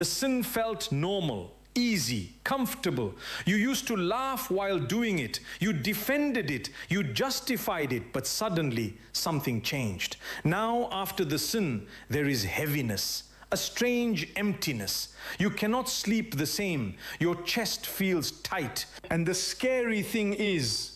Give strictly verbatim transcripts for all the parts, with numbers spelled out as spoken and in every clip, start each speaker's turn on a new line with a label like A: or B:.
A: The sin felt normal, easy, comfortable. You used to laugh while doing it. You defended it. You justified it. But suddenly something changed. Now after the sin, there is heaviness, a strange emptiness. You cannot sleep the same. Your chest feels tight. And the scary thing is,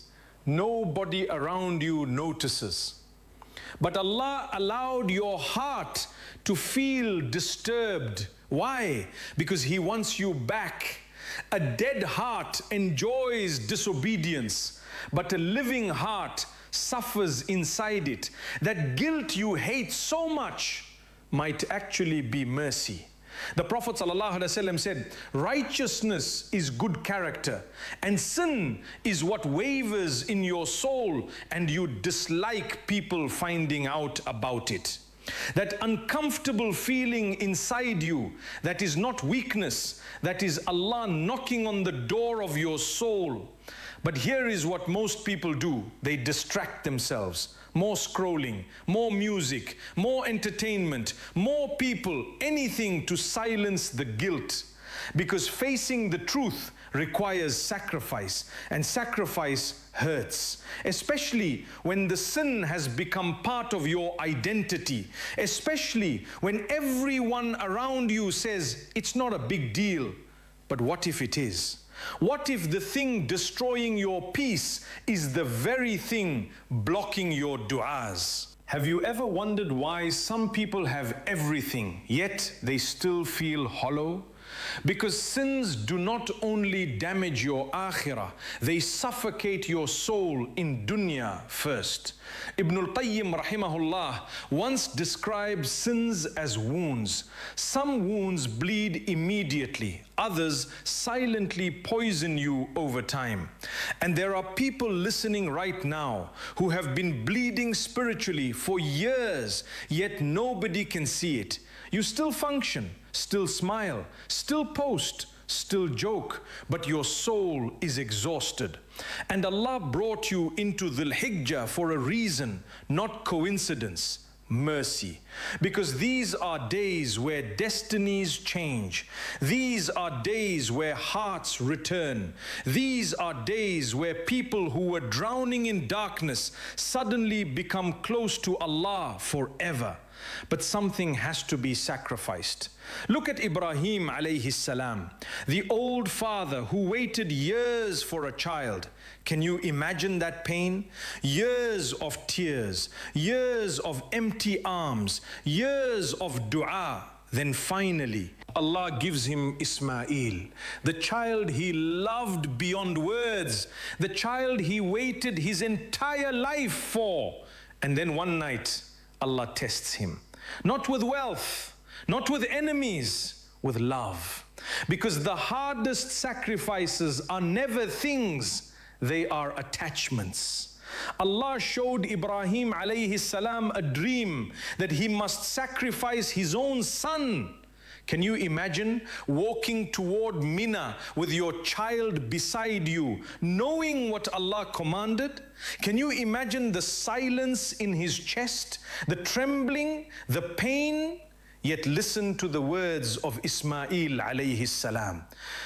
A: nobody around you notices. But Allah allowed your heart to feel disturbed. Why? Because He wants you back. A dead heart enjoys disobedience, but a living heart suffers inside it. That guilt you hate so much might actually be mercy. The Prophet ﷺ said, righteousness is good character, and sin is what wavers in your soul, and you dislike people finding out about it. That uncomfortable feeling inside you, that is not weakness, that is Allah knocking on the door of your soul. But here is what most people do. They distract themselves. More scrolling, more music, more entertainment, more people, anything to silence the guilt. Because facing the truth requires sacrifice, and sacrifice hurts, especially when the sin has become part of your identity, especially when everyone around you says it's not a big deal. But what if it is? What if the thing destroying your peace is the very thing blocking your du'as? Have you ever wondered why some people have everything, yet they still feel hollow? Because sins do not only damage your akhirah, they suffocate your soul in dunya first. Ibn al-Qayyim rahimahullah once described sins as wounds. Some wounds bleed immediately, others silently poison you over time. And there are people listening right now who have been bleeding spiritually for years, yet nobody can see it. You still function, still smile, still post, still joke, but your soul is exhausted. And Allah brought you into Dhul Hijjah for a reason, not coincidence. Mercy. Because these are days where destinies change. These are days where hearts return. These are days where people who were drowning in darkness suddenly become close to Allah forever. But something has to be sacrificed. Look at Ibrahim alayhi salam, the old father who waited years for a child. Can you imagine that pain? Years of tears, years of empty arms, years of dua. Then finally, Allah gives him Ismail, the child he loved beyond words, the child he waited his entire life for. And then one night, Allah tests him. Not with wealth, not with enemies, with love. Because the hardest sacrifices are never things, they are attachments. Allah showed Ibrahim alayhi salam a dream that he must sacrifice his own son. Can you imagine walking toward Mina with your child beside you, knowing what Allah commanded? Can you imagine the silence in his chest, the trembling, the pain? Yet listen to the words of Ismail alayhi salam.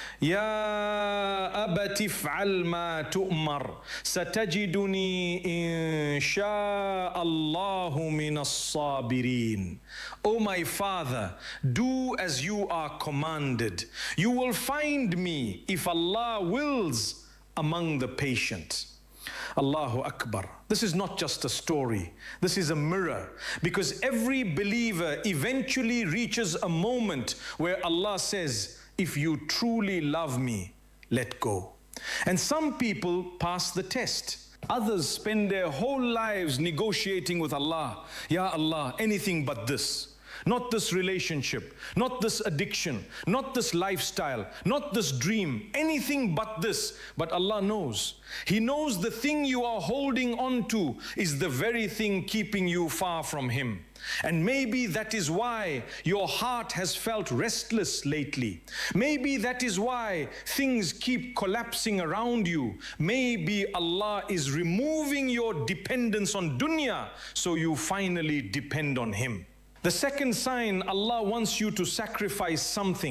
A: Ya abati f'al ma tu'mar, satajiduni insha'Allahu minas sabirin. O my father, do as you are commanded. You will find me, if Allah wills, among the patient. Allahu Akbar. This is not just a story. This is a mirror. Because every believer eventually reaches a moment where Allah says, if you truly love me, let go. And some people pass the test. Others spend their whole lives negotiating with Allah. Ya Allah, anything but this. Not this relationship, not this addiction, not this lifestyle, not this dream, anything but this. But Allah knows. He knows the thing you are holding on to is the very thing keeping you far from Him. And maybe that is why your heart has felt restless lately. Maybe that is why things keep collapsing around you. Maybe Allah is removing your dependence on dunya so you finally depend on Him. The second sign, Allah wants you to sacrifice something.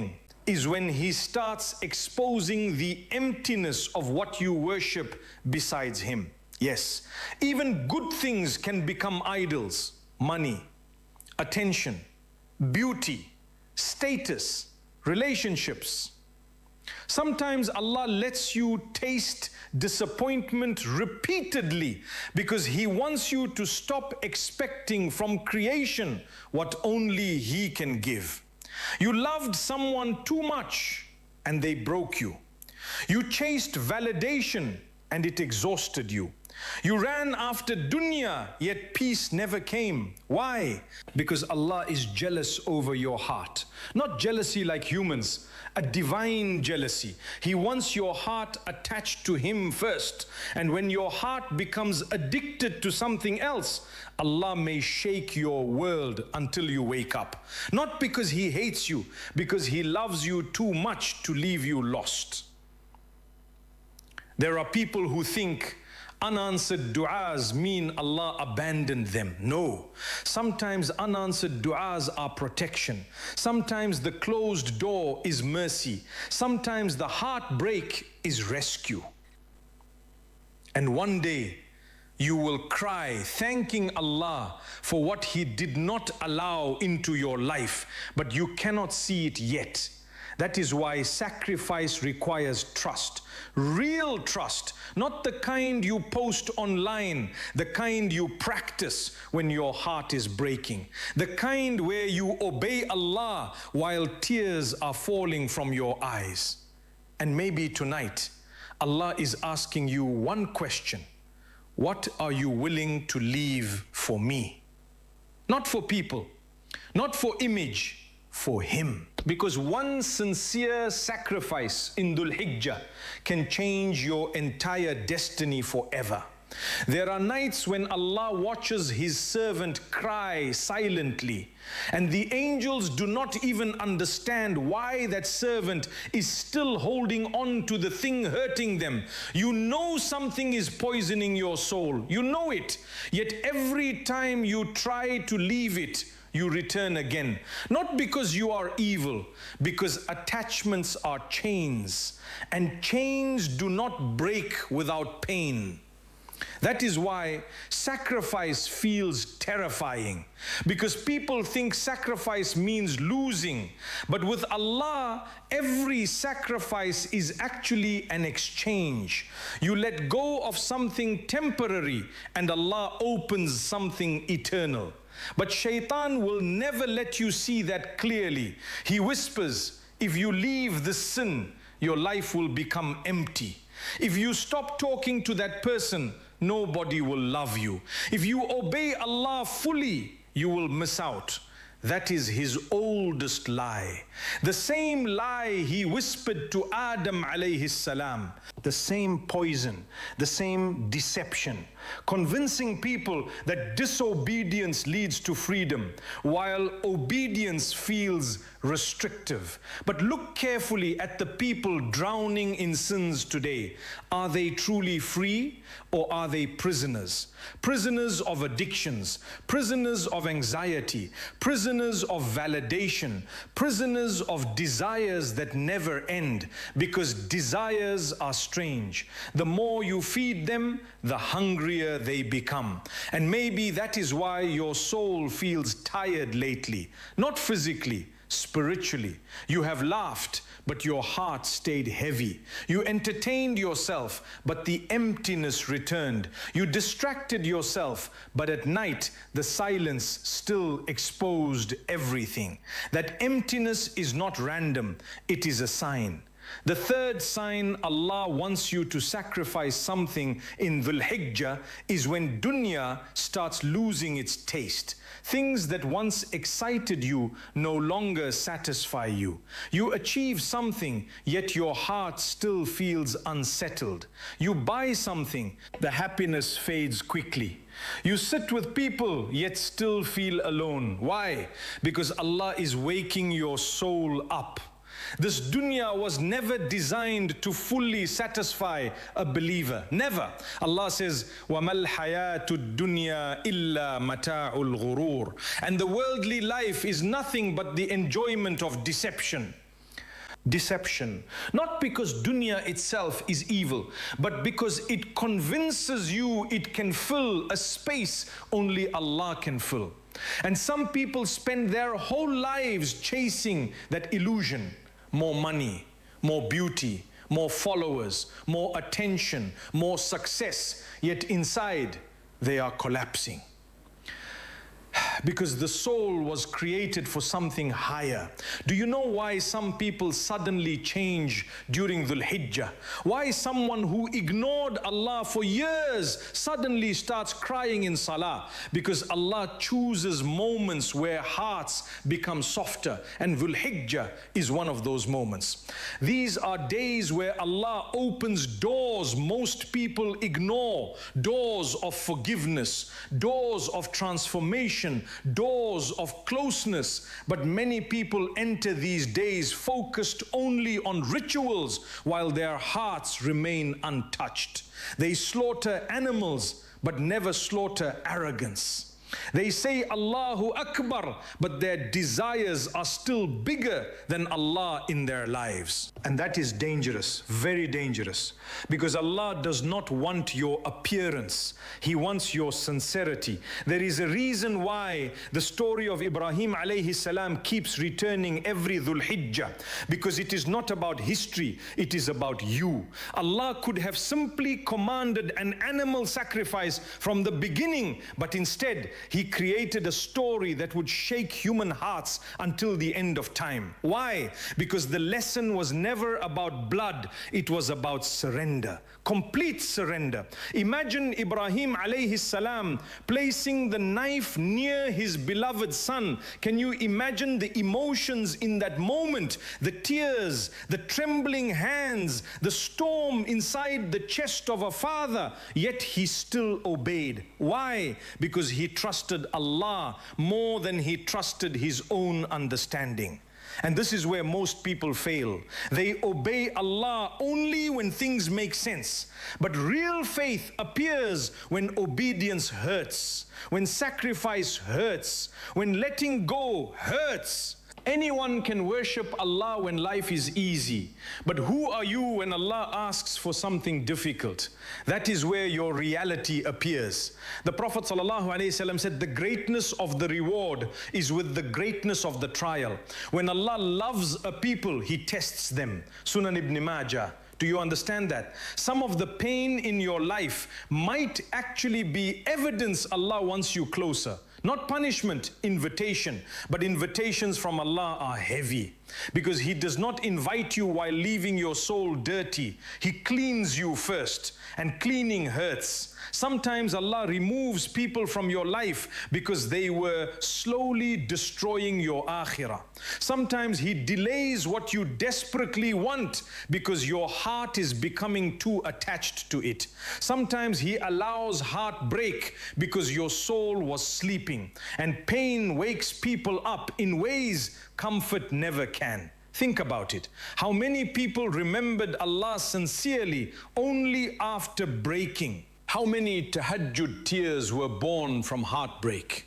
A: is when he starts exposing the emptiness of what you worship besides him. Yes, even good things can become idols. Money, attention, beauty, status, relationships. Sometimes Allah lets you taste disappointment repeatedly because He wants you to stop expecting from creation what only He can give. You loved someone too much and they broke you. You chased validation and it exhausted you. You ran after dunya, yet peace never came. Why? Because Allah is jealous over your heart. Not jealousy like humans, a divine jealousy. He wants your heart attached to Him first. And when your heart becomes addicted to something else, Allah may shake your world until you wake up. Not because He hates you, because He loves you too much to leave you lost. There are people who think unanswered du'as mean Allah abandoned them. No. Sometimes unanswered du'as are protection. Sometimes the closed door is mercy. Sometimes the heartbreak is rescue. And one day you will cry thanking Allah for what He did not allow into your life, but you cannot see it yet. That is why sacrifice requires trust. Real trust, not the kind you post online, the kind you practice when your heart is breaking, the kind where you obey Allah while tears are falling from your eyes. And maybe tonight, Allah is asking you one question: what are you willing to leave for me? Not for people, not for image, for Him. Because one sincere sacrifice in Dhul Hijjah can change your entire destiny forever. There are nights when Allah watches His servant cry silently, and the angels do not even understand why that servant is still holding on to the thing hurting them. You know something is poisoning your soul. You know it. Yet every time you try to leave it, you return again. Not because you are evil, because attachments are chains, and chains do not break without pain. That is why sacrifice feels terrifying, because people think sacrifice means losing. But with Allah, every sacrifice is actually an exchange. You let go of something temporary and Allah opens something eternal. But Shaitan will never let you see that clearly. He whispers, if you leave this sin, your life will become empty. If you stop talking to that person, nobody will love you. If you obey Allah fully, you will miss out. That is his oldest lie. The same lie he whispered to Adam alayhi salam. The same poison, the same deception, convincing people that disobedience leads to freedom, while obedience feels restrictive. But look carefully at the people drowning in sins today. Are they truly free, or are they prisoners? Prisoners of addictions, prisoners of anxiety, prisoners of validation, prisoners of desires that never end, because desires are strange. The more you feed them, the hungrier they become. And maybe that is why your soul feels tired lately, not physically, spiritually. You have laughed, but your heart stayed heavy. You entertained yourself, but the emptiness returned. You distracted yourself, but at night the silence still exposed everything. That emptiness is not random, it is a sign. The third sign Allah wants you to sacrifice something in Dhul Hijjah is when dunya starts losing its taste. Things that once excited you no longer satisfy you. You achieve something, yet your heart still feels unsettled. You buy something, the happiness fades quickly. You sit with people, yet still feel alone. Why? Because Allah is waking your soul up. This dunya was never designed to fully satisfy a believer. Never. Allah says, وَمَا الْحَيَاةُ الدُّنْيَا إِلَّا مَتَاعُ الْغُرُورِ. And the worldly life is nothing but the enjoyment of deception. deception. Not because dunya itself is evil, but because it convinces you it can fill a space only Allah can fill. And some people spend their whole lives chasing that illusion. More money, more beauty, more followers, more attention, more success. Yet inside, they are collapsing. Because the soul was created for something higher. Do you know why some people suddenly change during Dhul Hijjah? Why someone who ignored Allah for years suddenly starts crying in salah? Because Allah chooses moments where hearts become softer, and Dhul Hijjah is one of those moments. These are days where Allah opens doors most people ignore, doors of forgiveness, doors of transformation, doors of closeness. But many people enter these days focused only on rituals while their hearts remain untouched. They slaughter animals but never slaughter arrogance. They say Allahu Akbar, but their desires are still bigger than Allah in their lives. And that is dangerous, very dangerous, because Allah does not want your appearance. He wants your sincerity. There is a reason why the story of Ibrahim alayhi salam keeps returning every Dhul Hijjah, because it is not about history, it is about you. Allah could have simply commanded an animal sacrifice from the beginning, but instead He created a story that would shake human hearts until the end of time. Why? Because the lesson was never about blood, it was about surrender, complete surrender. Imagine Ibrahim alayhi salam placing the knife near his beloved son. Can you imagine the emotions in that moment? The tears, the trembling hands, the storm inside the chest of a father. Yet he still obeyed. Why? Because he trusted Allah more than he trusted his own understanding. And this is where most people fail. They obey Allah only when things make sense. But real faith appears when obedience hurts, when sacrifice hurts, when letting go hurts. Anyone can worship Allah when life is easy, but who are you when Allah asks for something difficult? That is where your reality appears. The Prophet ﷺ said the greatness of the reward is with the greatness of the trial. When Allah loves a people, He tests them. Sunan Ibn Majah. Do you understand that? Some of the pain in your life might actually be evidence Allah wants you closer. Not punishment, invitation. But invitations from Allah are heavy, because He does not invite you while leaving your soul dirty. He cleans you first, and cleaning hurts. Sometimes Allah removes people from your life because they were slowly destroying your akhirah. Sometimes He delays what you desperately want because your heart is becoming too attached to it. Sometimes He allows heartbreak because your soul was sleeping. And pain wakes people up in ways comfort never can. Think about it. How many people remembered Allah sincerely only after breaking? How many tahajjud tears were born from heartbreak?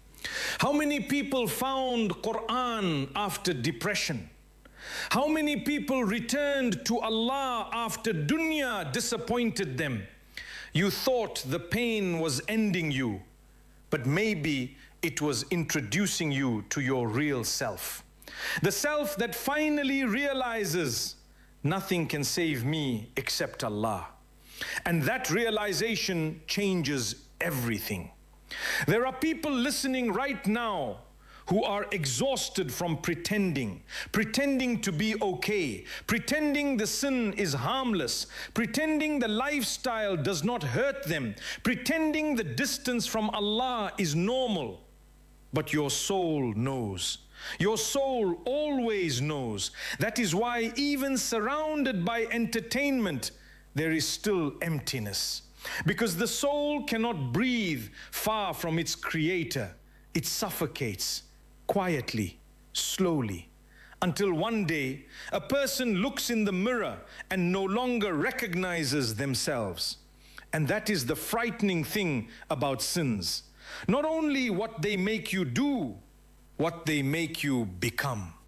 A: How many people found Quran after depression? How many people returned to Allah after dunya disappointed them? You thought the pain was ending you, but maybe it was introducing you to your real self. The self that finally realizes nothing can save me except Allah. And that realization changes everything. There are people listening right now who are exhausted from pretending, pretending to be okay, pretending the sin is harmless, pretending the lifestyle does not hurt them, pretending the distance from Allah is normal. But your soul knows. Your soul always knows. That is why even surrounded by entertainment, there is still emptiness. Because the soul cannot breathe far from its creator. It suffocates quietly, slowly, until one day a person looks in the mirror and no longer recognizes themselves. And that is the frightening thing about sins. Not only what they make you do, what they make you become.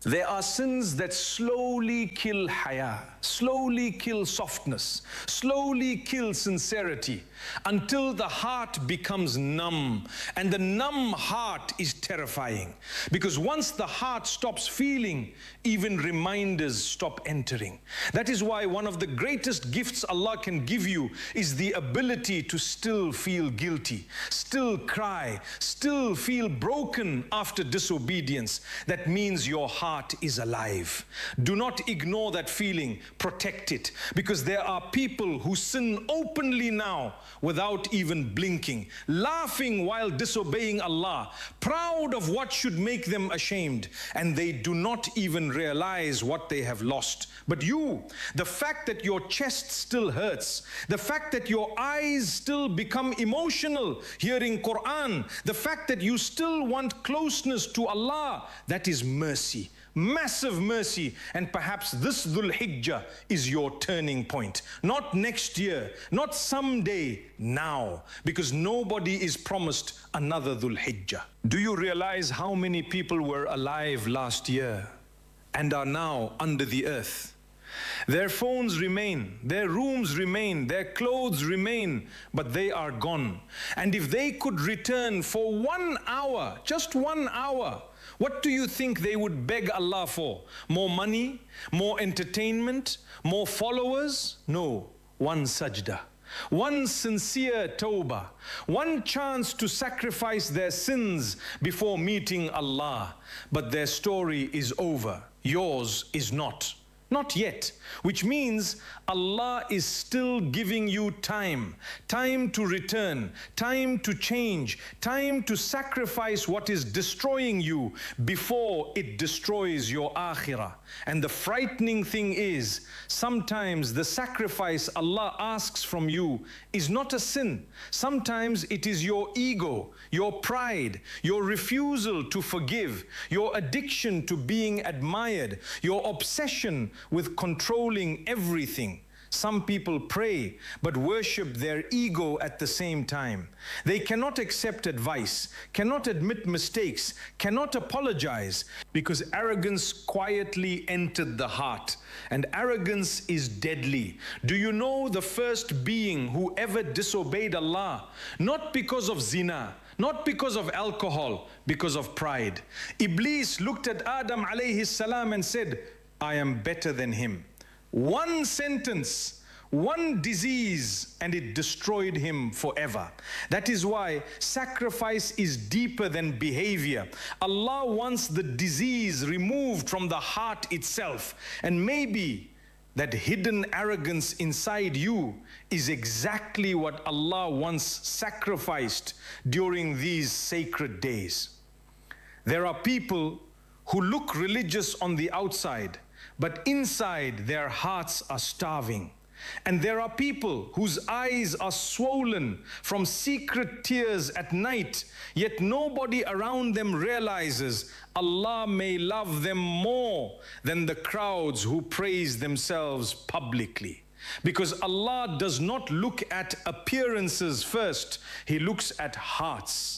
A: There are sins that slowly kill haya, slowly kill softness, slowly kill sincerity, until the heart becomes numb. And the numb heart is terrifying, because once the heart stops feeling, even reminders stop entering. That is why one of the greatest gifts Allah can give you is the ability to still feel guilty, still cry, still feel broken after disobedience. That means your heart is alive. Do not ignore that feeling, protect it, because there are people who sin openly now without even blinking, laughing while disobeying Allah, proud of what should make them ashamed, and they do not even realize what they have lost. But you, the fact that your chest still hurts, the fact that your eyes still become emotional hearing Quran, the fact that you still want closeness to Allah, that is mercy. Massive mercy. And perhaps this Dhul Hijjah is your turning point. Not next year, not someday, now. Because nobody is promised another Dhul Hijjah. Do you realize how many people were alive last year and are now under the earth? Their phones remain, their rooms remain, their clothes remain, but they are gone. And if they could return for one hour, just one hour, what do you think they would beg Allah for? More money? More entertainment? More followers? No, one sajda. One sincere tawbah. One chance to sacrifice their sins before meeting Allah. But their story is over. Yours is not. Not yet, which means Allah is still giving you time, time to return, time to change, time to sacrifice what is destroying you before it destroys your akhirah. And the frightening thing is, sometimes the sacrifice Allah asks from you is not a sin. Sometimes it is your ego, your pride, your refusal to forgive, your addiction to being admired, your obsession with controlling everything. Some people pray but worship their ego at the same time. They cannot accept advice, cannot admit mistakes, cannot apologize, because arrogance quietly entered the heart, and arrogance is deadly. Do you know the first being who ever disobeyed Allah? Not because of zina, not because of alcohol, because of pride. Iblis looked at Adam alayhi salam and said, I am better than him. One sentence, one disease, and it destroyed him forever. That is why sacrifice is deeper than behavior. Allah wants the disease removed from the heart itself. And maybe that hidden arrogance inside you is exactly what Allah once sacrificed during these sacred days. There are people who look religious on the outside, but inside their hearts are starving. And there are people whose eyes are swollen from secret tears at night, yet nobody around them realizes Allah may love them more than the crowds who praise themselves publicly. Because Allah does not look at appearances first, He looks at hearts.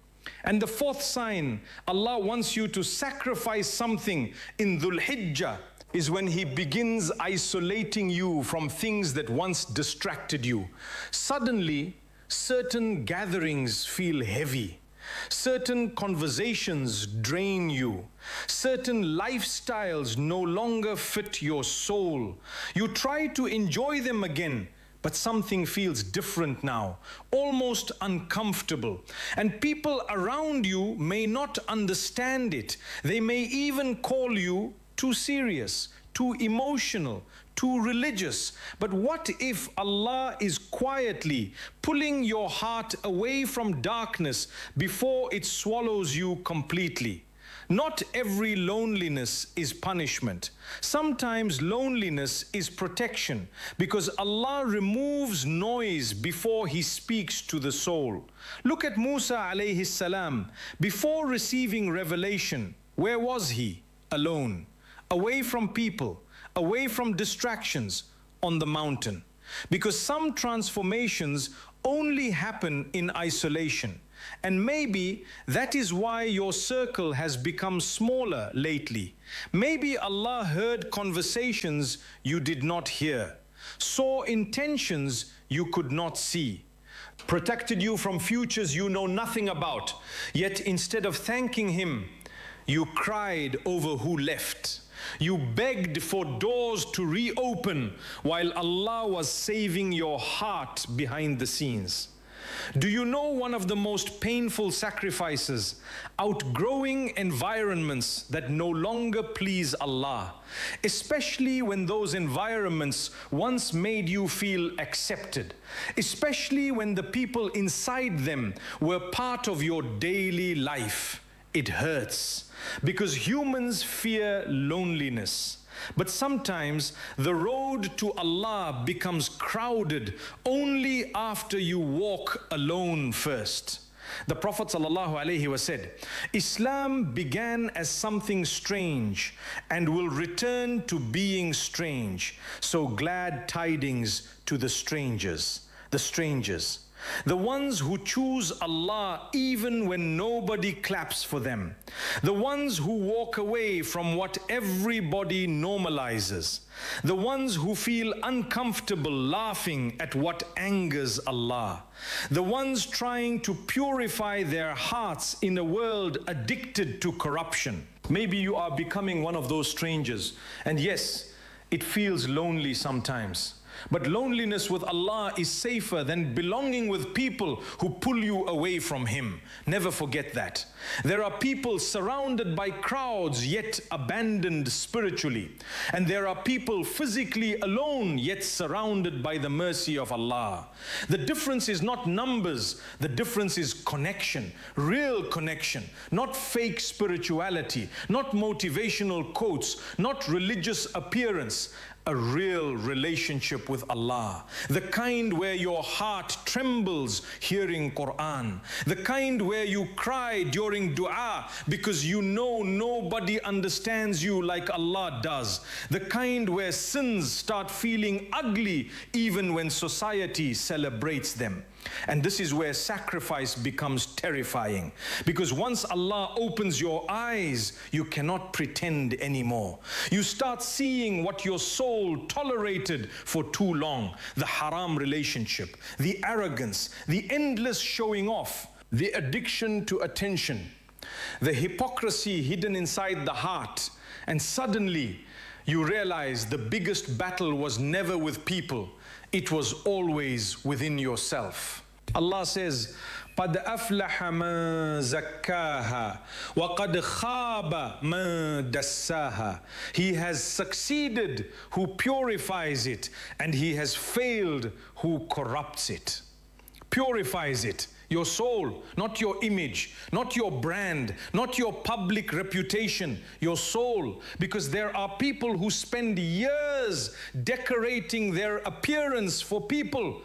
A: And the fourth sign, Allah wants you to sacrifice something in Dhul Hijjah, is when He begins isolating you from things that once distracted you. Suddenly, certain gatherings feel heavy. Certain conversations drain you. Certain lifestyles no longer fit your soul. You try to enjoy them again, but something feels different now, almost uncomfortable. And people around you may not understand it. They may even call you too serious, too emotional, too religious. But what if Allah is quietly pulling your heart away from darkness before it swallows you completely? Not every loneliness is punishment. Sometimes loneliness is protection, because Allah removes noise before He speaks to the soul. Look at Musa alayhi salam. Before receiving revelation, where was he? Alone, away from people, away from distractions, on the mountain. Because some transformations only happen in isolation. And maybe that is why your circle has become smaller lately. Maybe Allah heard conversations you did not hear, saw intentions you could not see, protected you from futures you know nothing about. Yet instead of thanking Him, you cried over who left. You begged for doors to reopen while Allah was saving your heart behind the scenes. Do you know one of the most painful sacrifices? Outgrowing environments that no longer please Allah, especially when those environments once made you feel accepted, especially when the people inside them were part of your daily life. It hurts because humans fear loneliness. But sometimes the road to Allah becomes crowded only after you walk alone first. The Prophet ﷺ said, Islam began as something strange and will return to being strange. So glad tidings to the strangers, the strangers. The ones who choose Allah even when nobody claps for them. The ones who walk away from what everybody normalizes. The ones who feel uncomfortable laughing at what angers Allah. The ones trying to purify their hearts in a world addicted to corruption. Maybe you are becoming one of those strangers. And yes, it feels lonely sometimes. But loneliness with Allah is safer than belonging with people who pull you away from Him. Never forget that. There are people surrounded by crowds yet abandoned spiritually. And there are people physically alone yet surrounded by the mercy of Allah. The difference is not numbers. The difference is connection, real connection, not fake spirituality, not motivational quotes, not religious appearance. A real relationship with Allah, the kind where your heart trembles hearing Quran, the kind where you cry during dua because you know nobody understands you like Allah does, the kind where sins start feeling ugly even when society celebrates them. And this is where sacrifice becomes terrifying, because once Allah opens your eyes, you cannot pretend anymore. You start seeing what your soul tolerated for too long: the haram relationship, the arrogance, the endless showing off, the addiction to attention, the hypocrisy hidden inside the heart. And suddenly you realize the biggest battle was never with people. It was always within yourself. Allah says, قَدْ أَفْلَحَ مَنْ زَكَّاهَا وَقَدْ خَابَ مَنْ دَسَّاهَا. He has succeeded who purifies it, and he has failed who corrupts it. Purifies it. Your soul, not your image, not your brand, not your public reputation, your soul. Because there are people who spend years decorating their appearance for people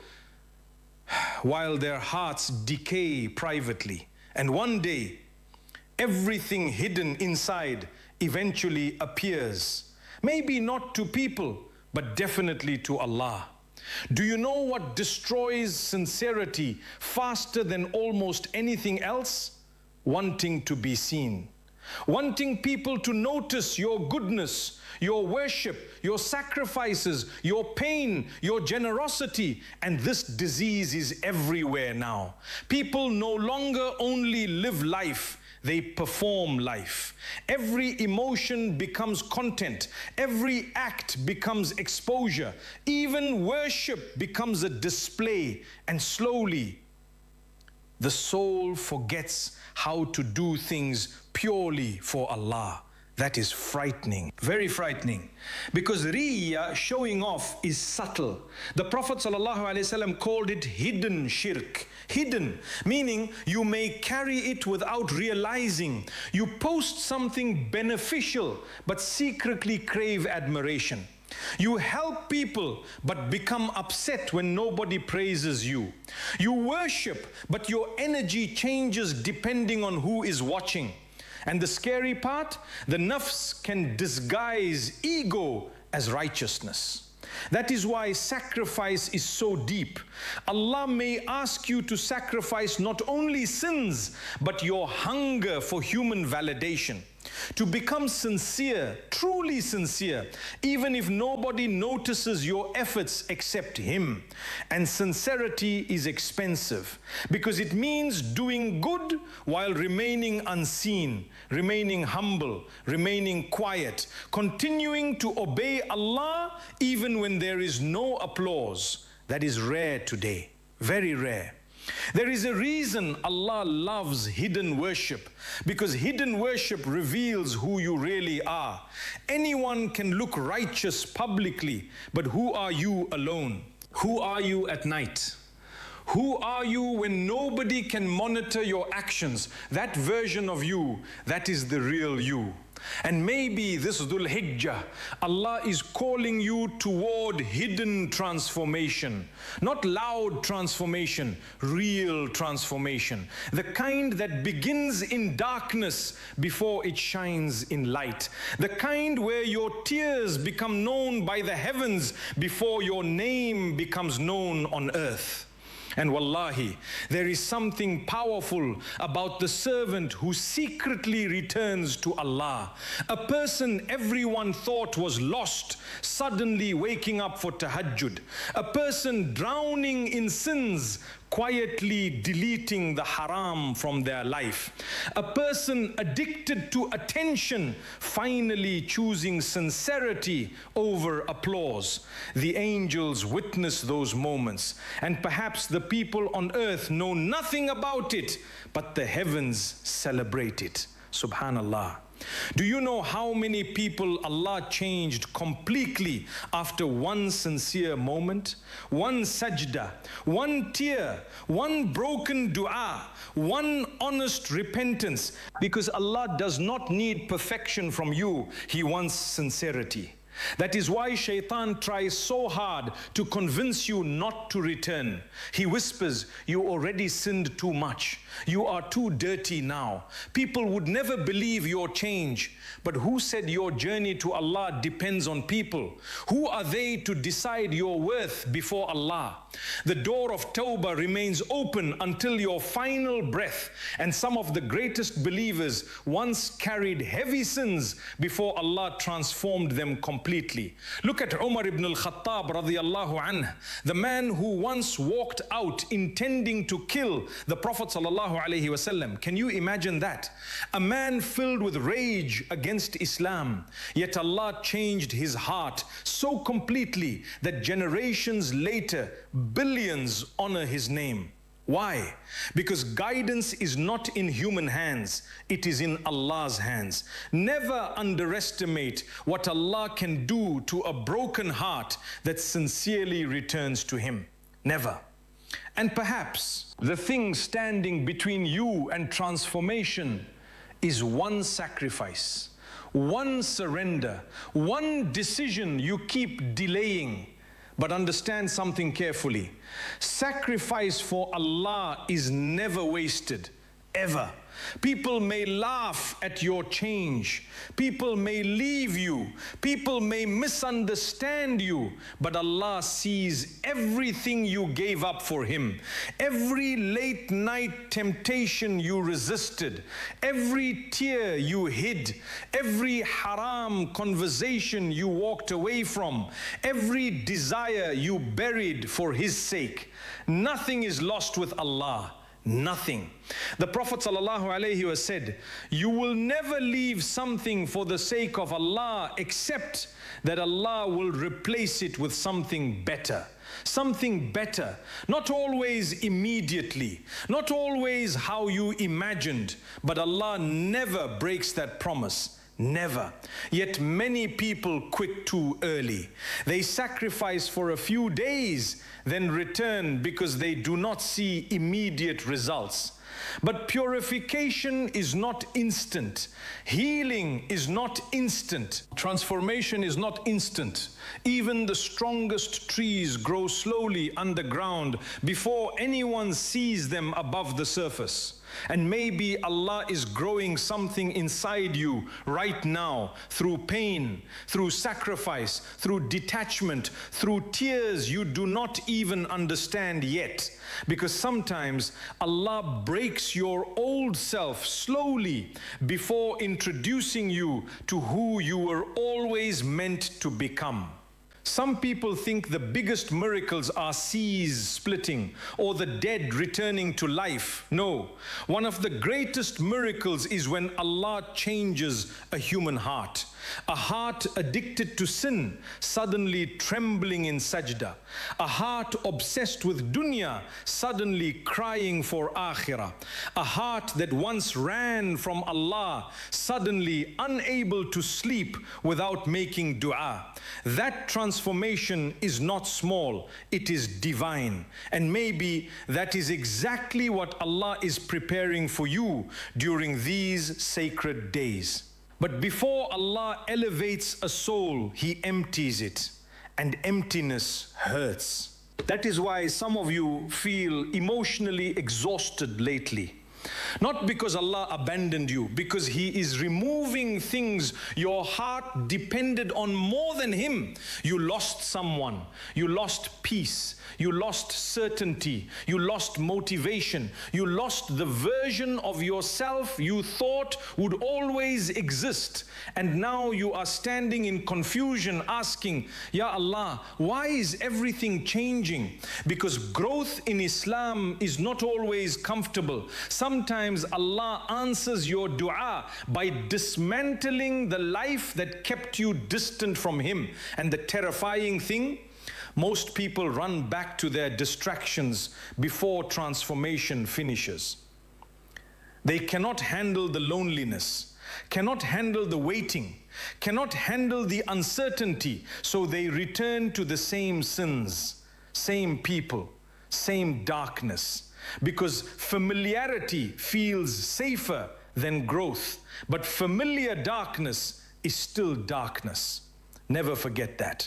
A: while their hearts decay privately. And one day, everything hidden inside eventually appears. Maybe not to people, but definitely to Allah. Do you know what destroys sincerity faster than almost anything else? Wanting to be seen. Wanting people to notice your goodness, your worship, your sacrifices, your pain, your generosity. And this disease is everywhere now. People no longer only live life, they perform life. Every emotion becomes content. Every act becomes exposure. Even worship becomes a display. And slowly, the soul forgets how to do things purely for Allah. That is frightening, very frightening. Because riya, showing off, is subtle. The Prophet ﷺ called it hidden shirk. Hidden, meaning you may carry it without realizing. You post something beneficial, but secretly crave admiration. You help people, but become upset when nobody praises you. You worship, but your energy changes depending on who is watching. And the scary part, the nafs can disguise ego as righteousness. That is why sacrifice is so deep. Allah may ask you to sacrifice not only sins, but your hunger for human validation. To become sincere, truly sincere, even if nobody notices your efforts except Him. And sincerity is expensive because it means doing good while remaining unseen, remaining humble, remaining quiet, continuing to obey Allah even when there is no applause. That is rare today, very rare. There is a reason Allah loves hidden worship, because hidden worship reveals who you really are. Anyone can look righteous publicly, but who are you alone? Who are you at night? Who are you when nobody can monitor your actions? That version of you, that is the real you. And maybe this Dhul Hijjah, Allah is calling you toward hidden transformation. Not loud transformation, real transformation. The kind that begins in darkness before it shines in light. The kind where your tears become known by the heavens before your name becomes known on earth. And wallahi, there is something powerful about the servant who secretly returns to Allah. A person everyone thought was lost, suddenly waking up for tahajjud. A person drowning in sins, quietly deleting the haram from their life. A person addicted to attention, finally choosing sincerity over applause. The angels witness those moments, and perhaps the people on earth know nothing about it, but the heavens celebrate it. Subhanallah. Do you know how many people Allah changed completely after one sincere moment? One sajda, one tear, one broken dua, one honest repentance. Because Allah does not need perfection from you, He wants sincerity. That is why Shaitan tries so hard to convince you not to return. He whispers, you already sinned too much. You are too dirty now. People would never believe your change. But who said your journey to Allah depends on people? Who are they to decide your worth before Allah? The door of Tawbah remains open until your final breath. And some of the greatest believers once carried heavy sins before Allah transformed them completely. Look at Umar ibn al-Khattab radiyallahu anhu, the man who once walked out intending to kill the Prophet sallallahu alaihi wasallam. Can you imagine that? A man filled with rage against Islam, yet Allah changed his heart so completely that generations later, billions honor his name. Why? Because guidance is not in human hands, it is in Allah's hands. Never underestimate what Allah can do to a broken heart that sincerely returns to Him. Never. And perhaps the thing standing between you and transformation is one sacrifice, one surrender, one decision you keep delaying. But understand something carefully. Sacrifice for Allah is never wasted, ever. People may laugh at your change. People may leave you. People may misunderstand you. But Allah sees everything you gave up for Him. Every late night temptation you resisted. Every tear you hid. Every haram conversation you walked away from. Every desire you buried for His sake. Nothing is lost with Allah. Nothing. The Prophet ﷺ said, you will never leave something for the sake of Allah except that Allah will replace it with something better. Something better. Not always immediately. Not always how you imagined. But Allah never breaks that promise. Never. Yet many people quit too early. They sacrifice for a few days, then return because they do not see immediate results. But purification is not instant. Healing is not instant. Transformation is not instant. Even the strongest trees grow slowly underground before anyone sees them above the surface. And maybe Allah is growing something inside you right now through pain, through sacrifice, through detachment, through tears you do not even understand yet. Because sometimes Allah breaks your old self slowly before introducing you to who you were always meant to become. Some people think the biggest miracles are seas splitting or the dead returning to life. No, one of the greatest miracles is when Allah changes a human heart. A heart addicted to sin, suddenly trembling in sajda. A heart obsessed with dunya, suddenly crying for akhirah. A heart that once ran from Allah, suddenly unable to sleep without making dua. That transformation is not small, it is divine. And maybe that is exactly what Allah is preparing for you during these sacred days. But before Allah elevates a soul, He empties it. And emptiness hurts. That is why some of you feel emotionally exhausted lately. Not because Allah abandoned you, because He is removing things your heart depended on more than Him. You lost someone, you lost peace, you lost certainty, you lost motivation, you lost the version of yourself you thought would always exist. And now you are standing in confusion asking, Ya Allah, why is everything changing? Because growth in Islam is not always comfortable. Sometimes Allah answers your dua by dismantling the life that kept you distant from Him. And the terrifying thing, most people run back to their distractions before transformation finishes. They cannot handle the loneliness, cannot handle the waiting, cannot handle the uncertainty, so they return to the same sins, same people, same darkness. Because familiarity feels safer than growth, but familiar darkness is still darkness. Never forget that.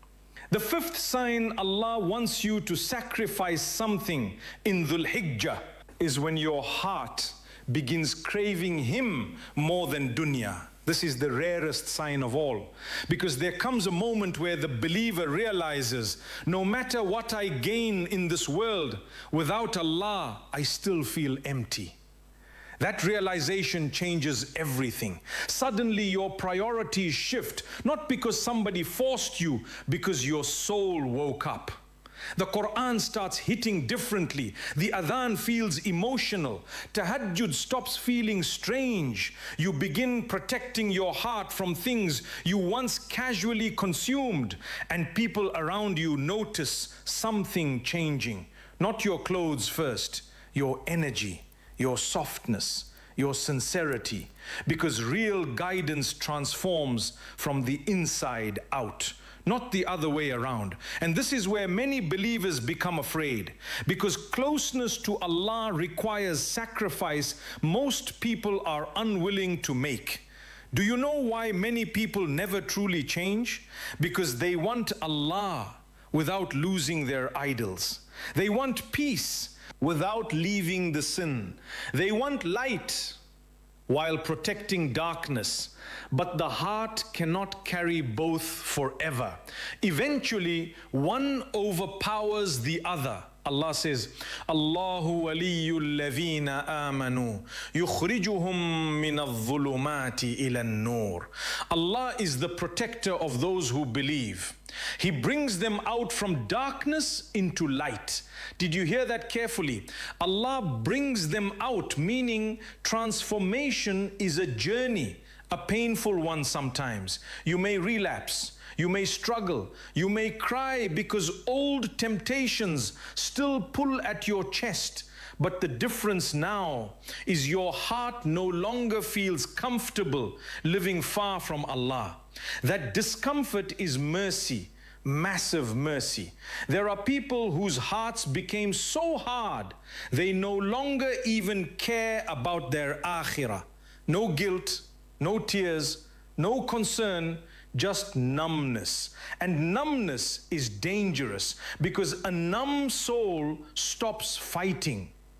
A: The fifth sign Allah wants you to sacrifice something in Dhul Hijjah is when your heart begins craving Him more than dunya. This is the rarest sign of all, because there comes a moment where the believer realizes, no matter what I gain in this world, without Allah, I still feel empty. That realization changes everything. Suddenly your priorities shift, not because somebody forced you, because your soul woke up. The Quran starts hitting differently. The adhan feels emotional. Tahajjud stops feeling strange. You begin protecting your heart from things you once casually consumed. And people around you notice something changing. Not your clothes first, your energy, your softness, your sincerity. Because real guidance transforms from the inside out, not the other way around. And this is where many believers become afraid, because closeness to Allah requires sacrifice most people are unwilling to make. Do you know why many people never truly change? Because they want Allah without losing their idols. They want peace without leaving the sin. They want light while protecting darkness. But the heart cannot carry both forever. Eventually, one overpowers the other. Allah says, Allahu waliyul ladhina amanu yukhrijuhum min adh-dhulumati ila an-nur. Allah is the protector of those who believe. He brings them out from darkness into light. Did you hear that carefully? Allah brings them out, meaning transformation is a journey, a painful one sometimes. You may relapse. You may struggle, you may cry because old temptations still pull at your chest. But the difference now is your heart no longer feels comfortable living far from Allah. That discomfort is mercy, massive mercy. There are people whose hearts became so hard, they no longer even care about their akhirah. No guilt, no tears, no concern, just numbness. And numbness is dangerous because a numb soul stops fighting.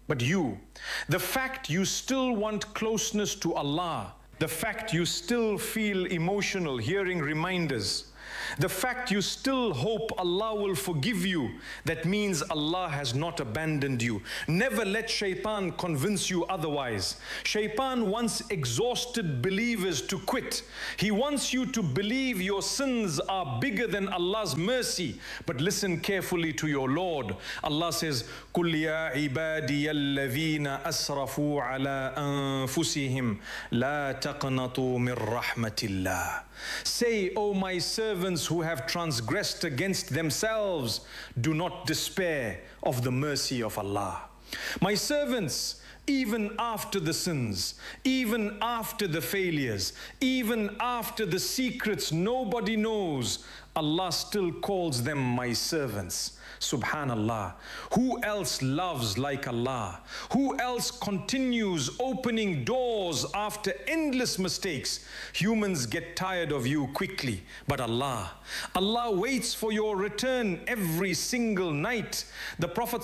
A: But you, the fact you still want closeness to Allah, the fact you still feel emotional hearing reminders, the fact you still hope Allah will forgive you, that means Allah has not abandoned you. Never let shaitan convince you otherwise. Shaitan wants exhausted believers to quit. He wants you to believe your sins are bigger than Allah's mercy. But listen carefully to your Lord. Allah says, قُلْ يَا عِبَادِيَ الَّذِينَ أَسْرَفُوا عَلَىٰ أَنفُسِهِمْ لَا تَقْنَطُوا مِنْ رَحْمَةِ اللَّهِ. Say, O my servants who have transgressed against themselves, do not despair of the mercy of Allah. My servants, even after the sins, even after the failures, even after the secrets nobody knows, Allah still calls them my servants. Subhanallah. Who else loves like Allah? Who else continues opening doors after endless mistakes? Humans get tired of you quickly, but Allah, Allah waits for your return every single night. The Prophet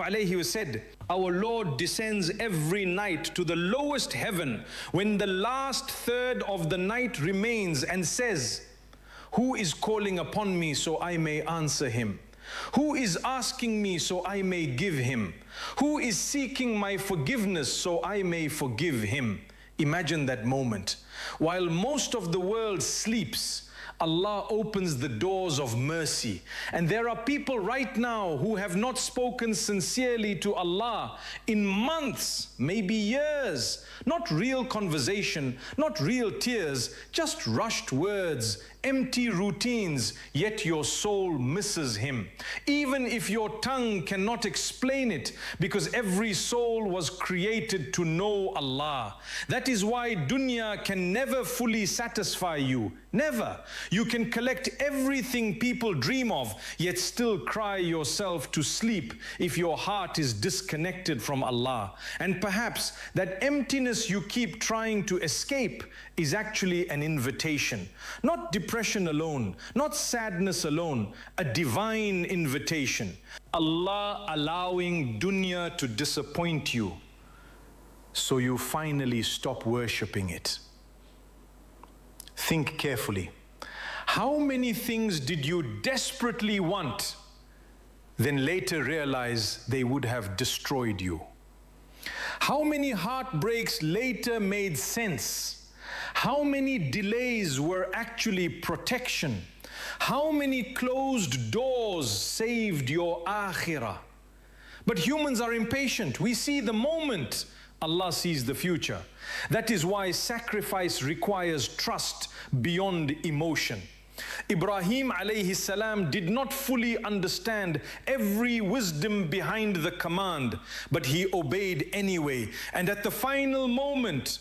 A: ﷺ said, our Lord descends every night to the lowest heaven when the last third of the night remains and says, who is calling upon me so I may answer him? Who is asking me so I may give him? Who is seeking my forgiveness so I may forgive him? Imagine that moment. While most of the world sleeps, Allah opens the doors of mercy. And there are people right now who have not spoken sincerely to Allah in months, maybe years. Not real conversation, not real tears, just rushed words, empty routines, yet your soul misses Him. Even if your tongue cannot explain it, because every soul was created to know Allah. That is why dunya can never fully satisfy you. Never. You can collect everything people dream of, yet still cry yourself to sleep if your heart is disconnected from Allah. And perhaps that emptiness you keep trying to escape is actually an invitation. Not depression alone, not sadness alone, a divine invitation. Allah allowing dunya to disappoint you so you finally stop worshipping it. Think carefully. How many things did you desperately want, then later realize they would have destroyed you? How many heartbreaks later made sense? How many delays were actually protection? How many closed doors saved your akhirah? But humans are impatient. We see the moment. Allah sees the future. That is why sacrifice requires trust beyond emotion. Ibrahim alayhi salam did not fully understand every wisdom behind the command, but he obeyed anyway. And at the final moment,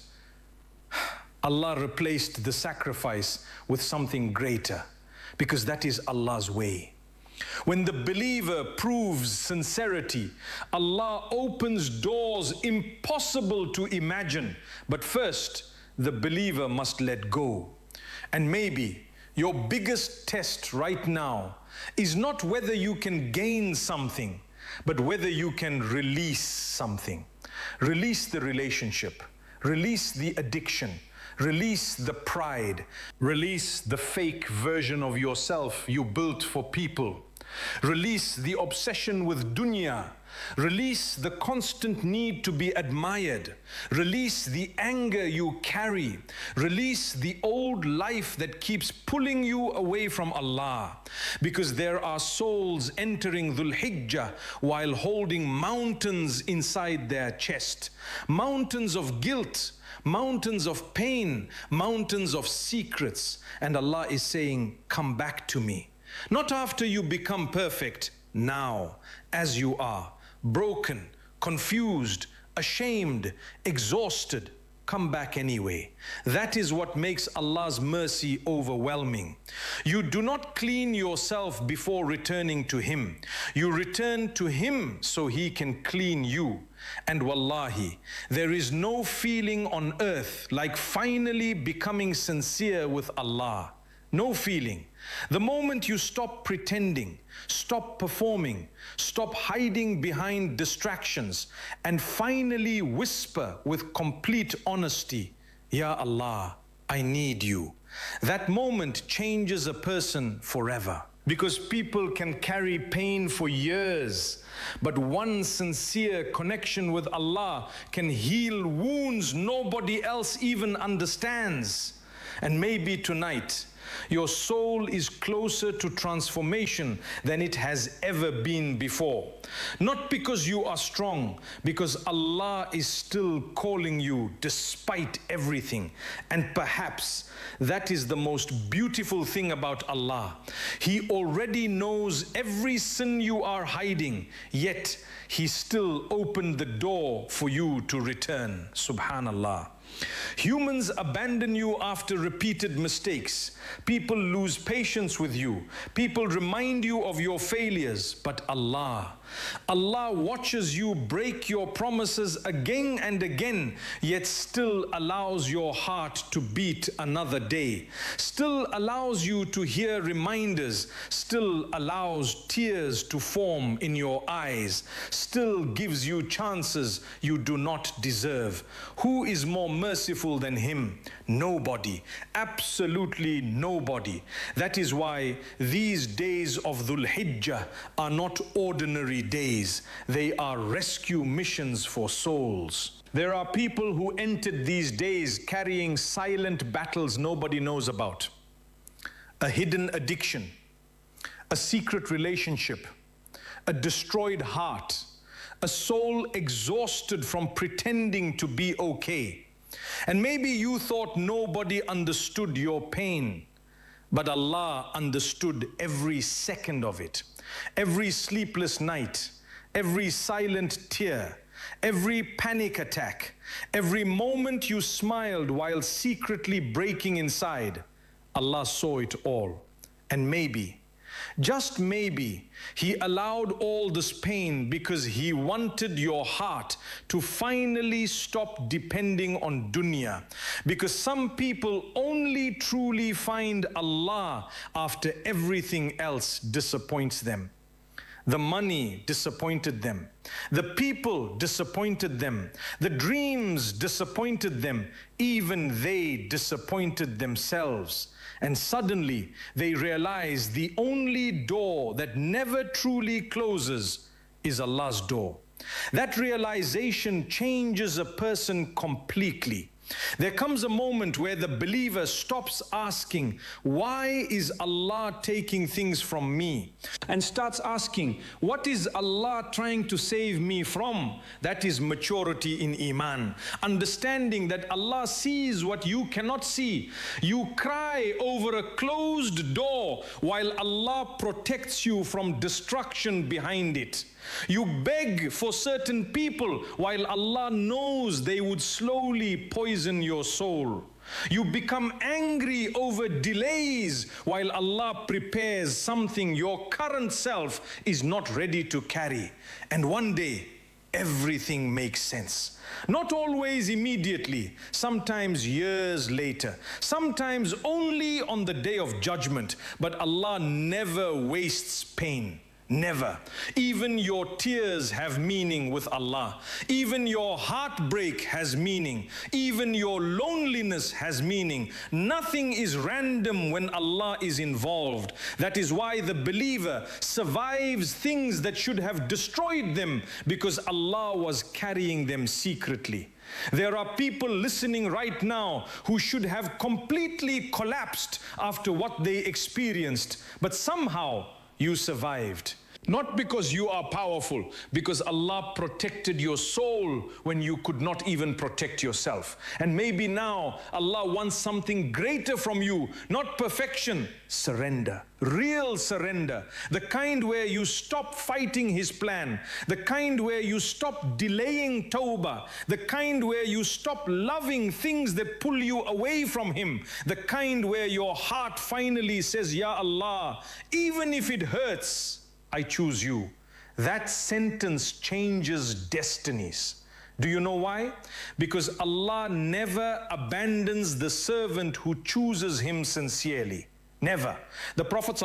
A: Allah replaced the sacrifice with something greater, because that is Allah's way. When the believer proves sincerity, Allah opens doors impossible to imagine. But first, the believer must let go. And maybe your biggest test right now is not whether you can gain something, but whether you can release something. Release the relationship, release the addiction, release the pride, release the fake version of yourself you built for people. Release the obsession with dunya. Release the constant need to be admired. Release the anger you carry. Release the old life that keeps pulling you away from Allah. Because there are souls entering Dhul Hijjah while holding mountains inside their chest. Mountains of guilt, mountains of pain, mountains of secrets. And Allah is saying, come back to me. Not after you become perfect, now, as you are, broken, confused, ashamed, exhausted. Come back anyway. That is what makes Allah's mercy overwhelming. You do not clean yourself before returning to Him. You return to Him so He can clean you. And wallahi, there is no feeling on earth like finally becoming sincere with Allah. No feeling. The moment you stop pretending, stop performing, stop hiding behind distractions, and finally whisper with complete honesty, Ya Allah, I need you. That moment changes a person forever. Because people can carry pain for years, but one sincere connection with Allah can heal wounds nobody else even understands. And maybe tonight, your soul is closer to transformation than it has ever been before. Not because you are strong, because Allah is still calling you despite everything. And perhaps that is the most beautiful thing about Allah. He already knows every sin you are hiding, yet He still opened the door for you to return. Subhanallah. Humans abandon you after repeated mistakes. People lose patience with you. People remind you of your failures. But Allah, Allah watches you break your promises again and again, yet still allows your heart to beat another day. Still allows you to hear reminders. Still allows tears to form in your eyes. Still gives you chances you do not deserve. Who is more merciful than Him? Nobody. Absolutely nobody. That is why these days of Dhul Hijjah are not ordinary days. They are rescue missions for souls. There are people who entered these days carrying silent battles nobody knows about. A hidden addiction, a secret relationship, a destroyed heart, a soul exhausted from pretending to be okay. And maybe you thought nobody understood your pain, but Allah understood every second of it. Every sleepless night, every silent tear, every panic attack, every moment you smiled while secretly breaking inside. Allah saw it all. And maybe, just maybe, He allowed all this pain because He wanted your heart to finally stop depending on dunya. Because some people only truly find Allah after everything else disappoints them. The money disappointed them. The people disappointed them. The dreams disappointed them. Even they disappointed themselves. And suddenly they realize the only door that never truly closes is Allah's door. That realization changes a person completely. There comes a moment where the believer stops asking, why is Allah taking things from me? And starts asking, what is Allah trying to save me from? That is maturity in Iman. Understanding that Allah sees what you cannot see. You cry over a closed door while Allah protects you from destruction behind it. You beg for certain people while Allah knows they would slowly poison your soul. You become angry over delays while Allah prepares something your current self is not ready to carry. And one day, everything makes sense. Not always immediately, sometimes years later, sometimes only on the day of judgment. But Allah never wastes pain. Never. Even your tears have meaning with Allah. Even your heartbreak has meaning. Even your loneliness has meaning. Nothing is random when Allah is involved. That is why the believer survives things that should have destroyed them, because Allah was carrying them secretly. There are people listening right now who should have completely collapsed after what they experienced, but somehow you survived. Not because you are powerful, because Allah protected your soul when you could not even protect yourself. And maybe now Allah wants something greater from you, not perfection, surrender, real surrender. The kind where you stop fighting His plan, the kind where you stop delaying tawbah, the kind where you stop loving things that pull you away from Him, the kind where your heart finally says, Ya Allah, even if it hurts, I choose you. That sentence changes destinies. Do you know why? Because Allah never abandons the servant who chooses Him sincerely. Never. The Prophet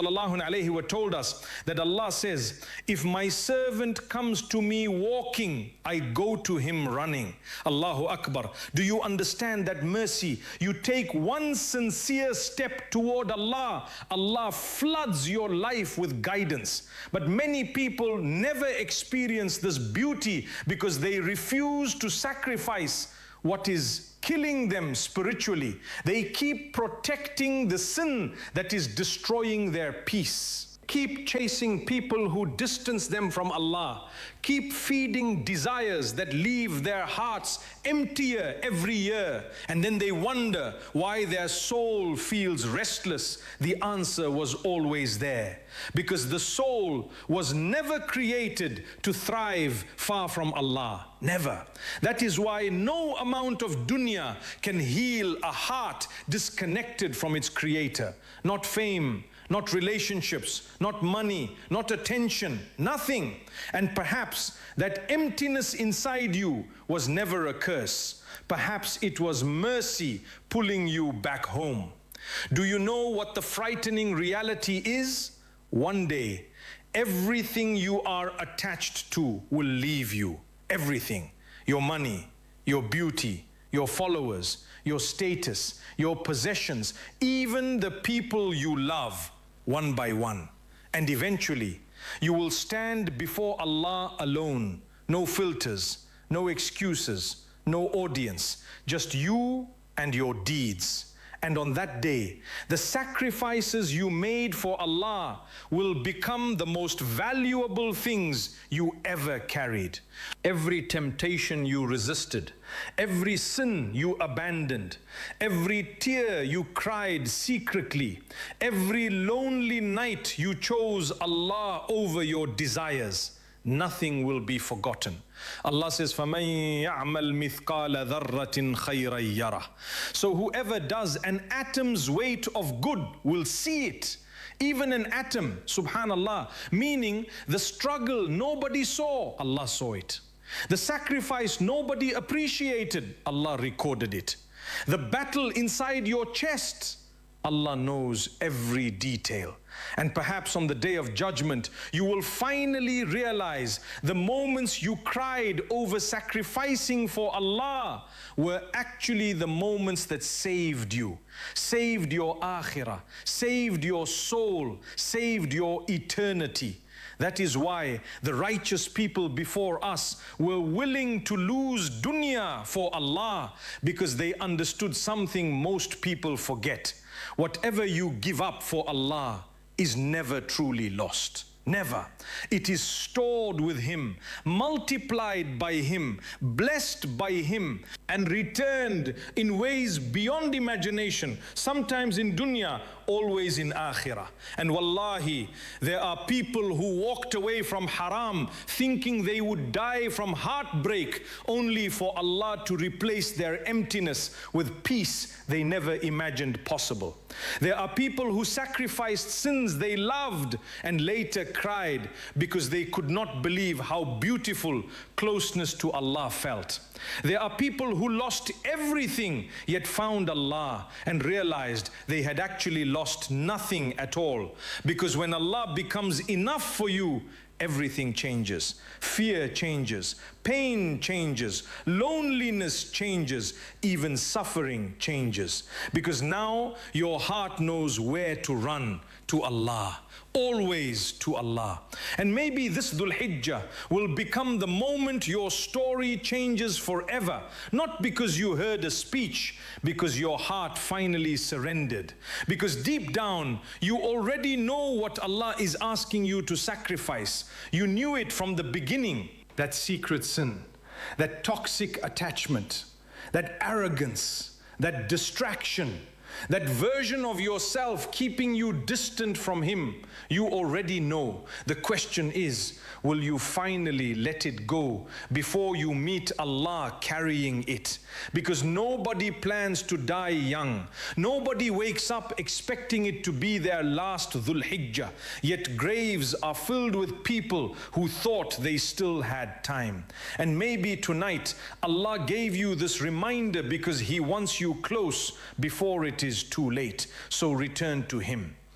A: ﷺ told us that Allah says, if my servant comes to me walking, I go to him running. Allahu Akbar. Do you understand that mercy? You take one sincere step toward Allah, Allah floods your life with guidance. But many people never experience this beauty because they refuse to sacrifice what is killing them spiritually. They keep protecting the sin that is destroying their peace. Keep chasing people who distance them from Allah. Keep feeding desires that leave their hearts emptier every year. And then they wonder why their soul feels restless. The answer was always there. Because the soul was never created to thrive far from Allah. Never. That is why no amount of dunya can heal a heart disconnected from its creator. Not fame, not relationships, not money, not attention, nothing. And perhaps that emptiness inside you was never a curse. Perhaps it was mercy pulling you back home. Do you know what the frightening reality is? One day, everything you are attached to will leave you. Everything. Your money, your beauty, your followers, your status, your possessions, even the people you love, one by one. And eventually, you will stand before Allah alone. No filters, no excuses, no audience, just you and your deeds. And on that day, the sacrifices you made for Allah will become the most valuable things you ever carried. Every temptation you resisted, every sin you abandoned, every tear you cried secretly, every lonely night you chose Allah over your desires, nothing will be forgotten. Allah says, فَمَن يَعْمَلْ مِثْقَالَ ذَرَّةٍ خَيْرًا يَرَهُ. So whoever does an atom's weight of good will see it. Even an atom, subhanallah, meaning the struggle nobody saw, Allah saw it. The sacrifice nobody appreciated, Allah recorded it. The battle inside your chest, Allah knows every detail. And perhaps on the day of judgment, you will finally realize the moments you cried over sacrificing for Allah were actually the moments that saved you, saved your akhirah, saved your soul, saved your eternity. That is why the righteous people before us were willing to lose dunya for Allah, because they understood something most people forget. Whatever you give up for Allah is never truly lost. Never. It is stored with Him, multiplied by Him, blessed by Him, and returned in ways beyond imagination. Sometimes in dunya, always in akhirah. And wallahi, there are people who walked away from haram thinking they would die from heartbreak, only for Allah to replace their emptiness with peace they never imagined possible. There are people who sacrificed sins they loved and later cried because they could not believe how beautiful closeness to Allah felt. There are people who lost everything yet found Allah and realized they had actually lost nothing at all, because when Allah becomes enough for you, everything changes. Fear changes, pain changes, loneliness changes, even suffering changes. Because now your heart knows where to run, to Allah. Always to Allah. And maybe this Dhul Hijjah will become the moment your story changes forever. Not because you heard a speech, because your heart finally surrendered. Because deep down, you already know what Allah is asking you to sacrifice. You knew it from the beginning. That secret sin, that toxic attachment, that arrogance, that distraction, that version of yourself keeping you distant from Him, you already know. The question is, will you finally let it go before you meet Allah carrying it? Because nobody plans to die young. Nobody wakes up expecting it to be their last Dhul Hijjah. Yet graves are filled with people who thought they still had time. And maybe tonight Allah gave you this reminder because He wants you close before it is too late. So return to Him.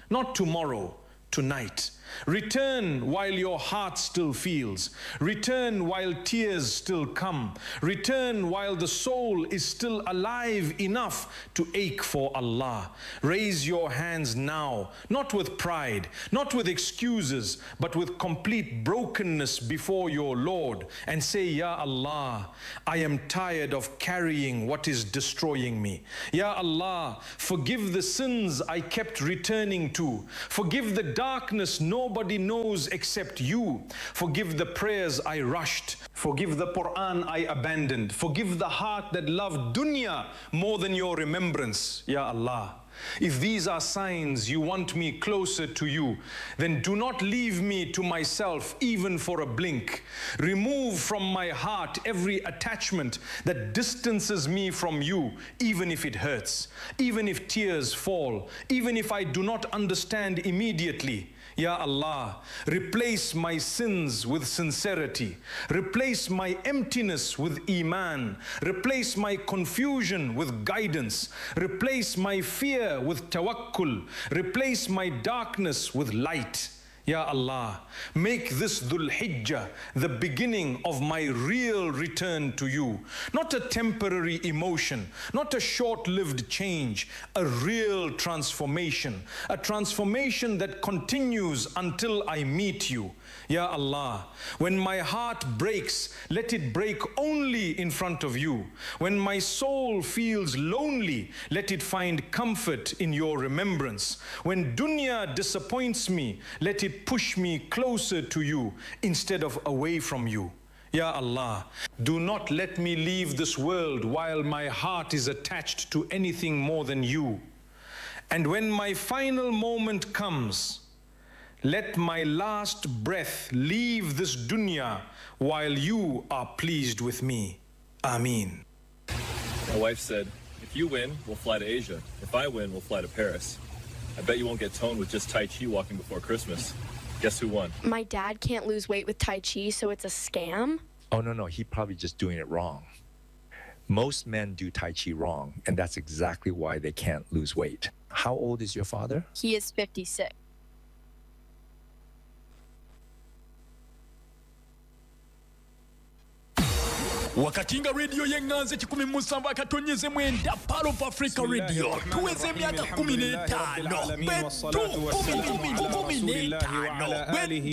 A: not tomorrow, tonight. Return while your heart still feels. Return while tears still come. Return while the soul is still alive enough to ache for Allah. Raise your hands now, not with pride, not with excuses, but with complete brokenness before your Lord, and say, Ya Allah, I am tired of carrying what is destroying me. Ya Allah, forgive the sins I kept returning to. Forgive the darkness no Nobody knows except you. Forgive the prayers I rushed. Forgive the Quran I abandoned. Forgive the heart that loved dunya more than your remembrance, Ya Allah. If these are signs you want me closer to you, then do not leave me to myself even for a blink. Remove from my heart every attachment that distances me from you, even if it hurts, even if tears fall, even if I do not understand immediately. Ya Allah, replace my sins with sincerity. Replace my emptiness with iman. Replace my confusion with guidance. Replace my fear with tawakkul. Replace my darkness with light. Ya Allah, make this Dhul Hijjah the beginning of my real return to you. Not a temporary emotion, not a short-lived change, a real transformation. A transformation that continues until I meet you. Ya Allah, when my heart breaks, let it break only in front of you. When my soul feels lonely, let it find comfort in your remembrance. When dunya disappoints me, let it push me closer to you instead of away from you. Ya Allah, do not let me leave this world while my heart is attached to anything more than you. And when my final moment comes, let my last breath leave this dunya while you are pleased with me. Ameen.
B: My wife said, if you win, we'll fly to Asia. If I win, we'll fly to Paris. I bet you won't get toned with just Tai Chi walking before Christmas. Guess who won?
C: My dad can't lose weight with Tai Chi, so it's a scam?
D: Oh, no, no. He's probably just doing it wrong. Most men do Tai Chi wrong, and that's exactly why they can't lose weight. How old is your father?
C: He is fifty-six.
E: Wakatinga radio yenganze chikumi musamba katonyeze mwenda Palo of Africa radio tuweze miaka kumi n'etano betu kumi n'etano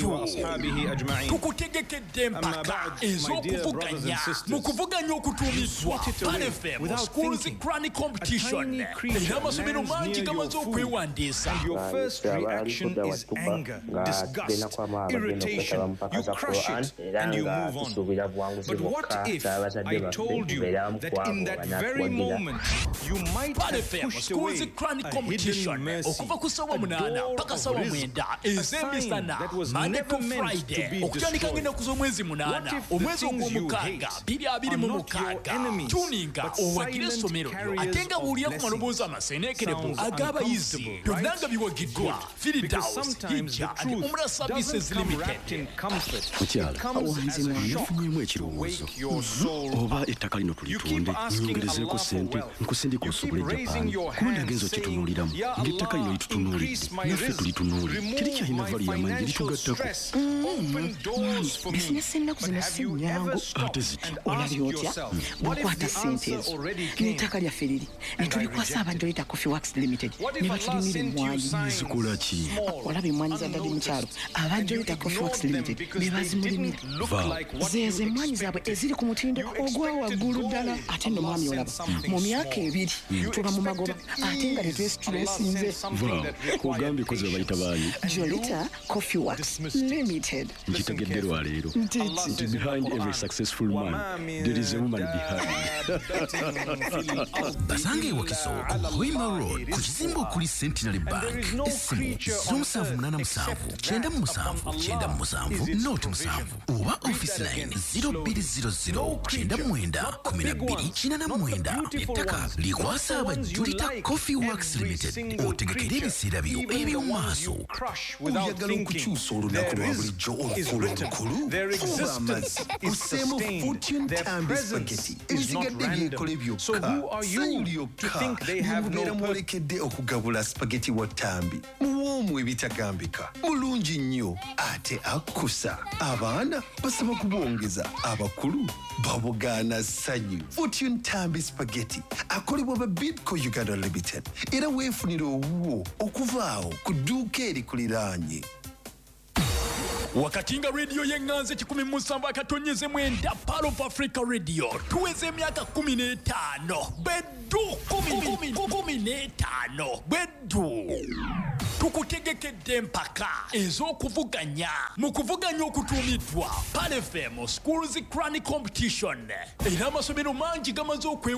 E: betu tukutegekedde mpaka ez'okuvuganya mu kuvuganya okutuumibwa Pan F M Schools Grand Competition era amasomero mangi gamaze okwewandiisa.
A: And your first reaction is anger, disgust, irritation. You crush it and you move on. But what if I told you that in that very moment you might have pushed away a hidden mercy, a door of rizq, a sign that was never meant to be destroyed? What if the things you hate are not your enemies, but silent carriers of blessings? Sounds uncomfortable, right? Good, because sometimes the truth doesn't come wrapped in comfort. It comes as a shock to wake your soul.
F: Oba ettaka lino tulitunde nyongerezeeko ssente nkusindika osobole Japan kuba nagenza okitunuuliramu ng'ettaka lino litutunuulidde naffe tulitunuulire teri kyalina valu y'amaanyi litugattako.
G: bizinesi ennaku zino si nnyangu
F: ate ziti
G: olabye otya bw'okwata ssente ezo n'ettaka lyaffe liri ne tulikwasa Abandolita Coffee Works Limited ne batulimira emmwanyi.
F: zikola ki?
G: olaba emmwanyi za ddali mukyalo Abandolita Coffee Works Limited be bazimulimira zeezo emmwanyi zaabwe eziri ku mutindo ogwa waggulu ddala. ate nno mwami olaba mu myaka ebiri tuba mu magoba ate nga tetwesitulesinze.
F: ogambye kozi babayita baani?
G: Jolita Coffee Works Limited.
F: nkitegedde lwaleero nti behind every successful man there is a woman behind.
H: basange ewakiso ku Hoima Road ku kizimbe okuli Centenary Bank essimu z'omusanvu munaana musanvu kyenda mu musanvu kyenda mu musanvu nooti musanvu oba office line zero bbiri zero zero kyenda mwenda kumi na bbiri kinaana mwenda. ettaka likwasa Abajulita Coffee Works Limited. otegekera ebiseera byo eby'omu maaso.
F: oyagala okukyusa olunaku lwa bulijjo olukulu olukulu fuba amazzi oseemu Fortune Tambi Spaghetti ebizigadde byekole byokka sayu lyokka mubeera mwolekedde okugabula spaghetti wa Tambi.
I: omu ebitagambika mulungi nnyo ate akusa abaana basaba kubwongeza abakulu babugaana ssanyu Fortune Tambi Spaghetti akolebwa ba Bidco Uganda Limited era weefunira owuwo okuvaawo ku dduuka erikuliraanye.
E: Wakatinga radio yenganze kikumi musanvu akatonyeze mwenda Palo of Africa Radio tuweze emyaka kumi n'etaano beddu kumi kumi n'etaano beddu tukutegekedde empaka ez'okuvuganya mu kuvuganya okutuumiddwa Pal F M Schools Crown Competition era amasomero mangi gamaze okwe